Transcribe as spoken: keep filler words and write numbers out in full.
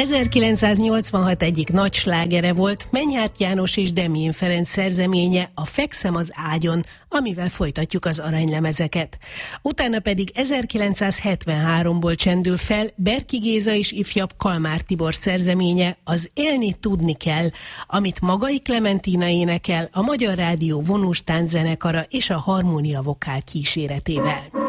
ezerkilencszáznyolcvanhat egyik nagy slágere volt Menyhárt János és Demjén Ferenc szerzeménye, a Fekszem az ágyon, amivel folytatjuk az aranylemezeket. Utána pedig ezerkilencszázhetvenháromból csendül fel Berki Géza és ifjabb Kalmár Tibor szerzeménye, az Élni tudni kell, amit Magai Klementina énekel a Magyar Rádió vonós tánczenekara és a Harmónia Vokál kíséretével.